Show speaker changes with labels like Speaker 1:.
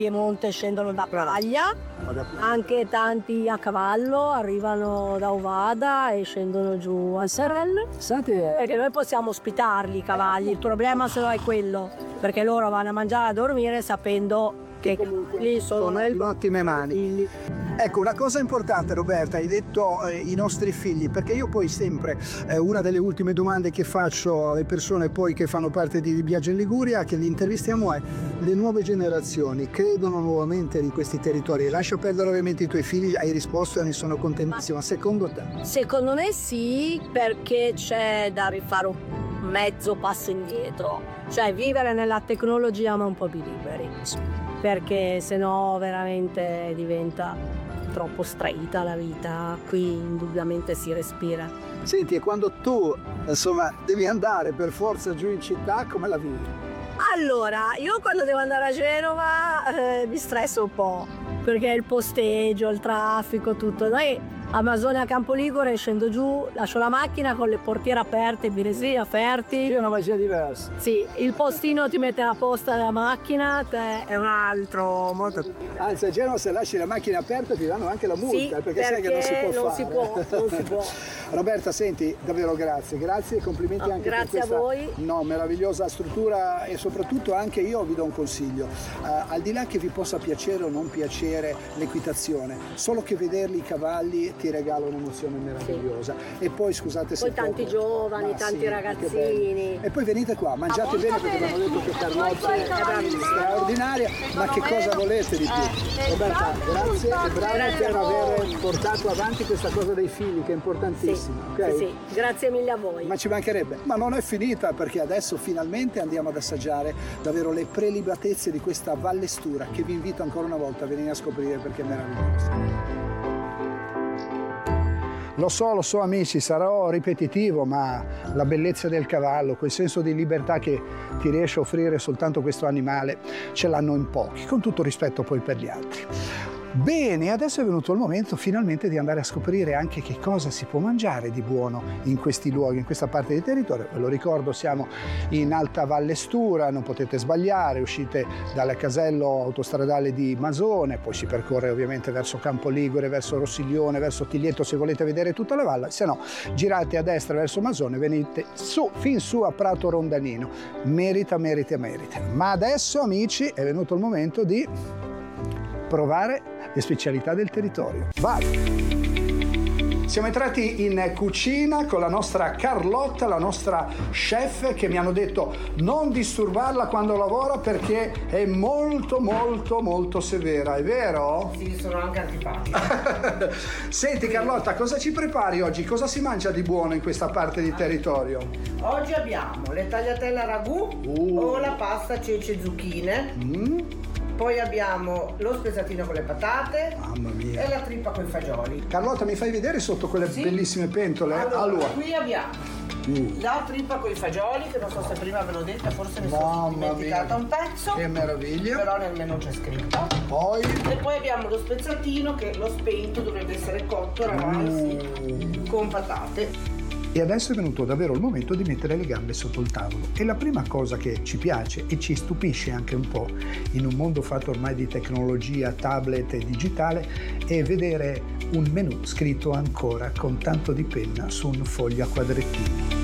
Speaker 1: Piemonte scendono da Praglia, anche tanti a cavallo arrivano da Ovada e scendono giù a Serrel. Perché noi possiamo ospitarli i cavalli, il problema se no è quello, perché loro vanno a mangiare e a dormire sapendo che lì sono
Speaker 2: in ottime mani. Ecco, una cosa importante, Roberta, hai detto i nostri figli, perché io poi sempre, una delle ultime domande che faccio alle persone poi che fanno parte di Viaggio in Liguria, che li intervistiamo, è: le nuove generazioni credono nuovamente in questi territori? Lascio perdere ovviamente i tuoi figli, hai risposto e ne sono contentissima. Secondo te?
Speaker 1: Secondo me sì, perché c'è da rifare un mezzo passo indietro, cioè vivere nella tecnologia ma un po' più liberi, perché sennò veramente diventa troppo stretta la vita. Qui indubbiamente si respira.
Speaker 2: Senti, e quando tu insomma devi andare per forza giù in città, come la vivi?
Speaker 1: Allora, io quando devo andare a Genova mi stresso un po', perché il posteggio, il traffico, tutto. Noi a Amazonia Campoligure scendo giù, lascio la macchina con le portiere aperte, i finestrini aperti.
Speaker 2: È una magia diversa.
Speaker 1: Sì, il postino ti mette la posta della macchina, è un altro modo.
Speaker 2: Anzi, a Genova se lasci la macchina aperta ti danno anche la multa,
Speaker 1: sì,
Speaker 2: perché sai che non si può
Speaker 1: non
Speaker 2: fare.
Speaker 1: Non si può.
Speaker 2: Roberta, senti, davvero grazie e complimenti anche per questa
Speaker 1: a voi.
Speaker 2: Meravigliosa struttura, e soprattutto anche io vi do un consiglio, al di là che vi possa piacere o non piacere l'equitazione, solo che vederli i cavalli ti regala un'emozione meravigliosa. Sì. E poi scusate se
Speaker 1: poi tanti giovani, tanti ragazzini.
Speaker 2: E poi venite qua, mangiate bene, perché mi hanno detto che Carlotta è straordinaria, ma che cosa volete di più? Roberta, grazie e bravo per aver portato avanti questa cosa dei figli, che è importantissima.
Speaker 1: Sì,
Speaker 2: okay?
Speaker 1: sì, grazie mille a voi.
Speaker 2: Ma ci mancherebbe, ma non è finita, perché adesso finalmente andiamo ad assaggiare davvero le prelibatezze di questa Vallestura, che vi invito ancora una volta a venire a scoprire, perché è meravigliosa. Lo so amici, sarò ripetitivo, ma la bellezza del cavallo, quel senso di libertà che ti riesce a offrire soltanto questo animale, ce l'hanno in pochi, con tutto rispetto poi per gli altri. Bene, adesso è venuto il momento finalmente di andare a scoprire anche che cosa si può mangiare di buono in questi luoghi, in questa parte di territorio. Ve lo ricordo, siamo in Alta Vallestura, non potete sbagliare, uscite dal casello autostradale di Masone, poi si percorre ovviamente verso Campoligure, verso Rossiglione, verso Tiglietto se volete vedere tutta la valle, se no girate a destra verso Masone, venite su, fin su a Prato Rondanino. Merita. Ma adesso, amici, è venuto il momento di provare le specialità del territorio. Vai! Siamo entrati in cucina con la nostra Carlotta, la nostra chef, che mi hanno detto non disturbarla quando lavora perché è molto severa, è vero?
Speaker 3: Sì, sono anche antipatica.
Speaker 2: Senti Carlotta, cosa ci prepari oggi? Cosa si mangia di buono in questa parte di territorio?
Speaker 3: Oggi abbiamo le tagliatelle a ragù o la pasta ceci e zucchine. Poi abbiamo lo spezzatino con le patate.
Speaker 2: Mamma mia.
Speaker 3: E la trippa con i fagioli.
Speaker 2: Carlotta, mi fai vedere sotto quelle bellissime pentole?
Speaker 3: Allora, qui abbiamo la trippa con i fagioli, che non so se prima ve l'ho detta, forse mi sono dimenticata un pezzo.
Speaker 2: Che meraviglia.
Speaker 3: Però nel menù c'è scritto.
Speaker 2: Poi?
Speaker 3: E poi abbiamo lo spezzatino, che lo spento dovrebbe essere cotto, ragazzi, con patate.
Speaker 2: E adesso è venuto davvero il momento di mettere le gambe sotto il tavolo. E la prima cosa che ci piace e ci stupisce anche un po' in un mondo fatto ormai di tecnologia, tablet e digitale, è vedere un menù scritto ancora con tanto di penna su un foglio a quadrettini.